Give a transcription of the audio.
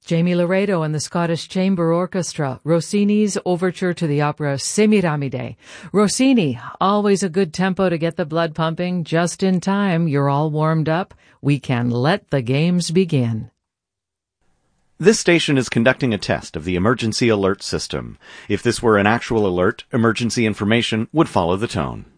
Jamie Laredo and the Scottish Chamber Orchestra, Rossini's overture to the opera Semiramide. Rossini, always a good tempo to get the blood pumping. Just in time, you're all warmed up. We can let the games begin. This station is conducting a test of the emergency alert system. If this were an actual alert, emergency information would follow the tone.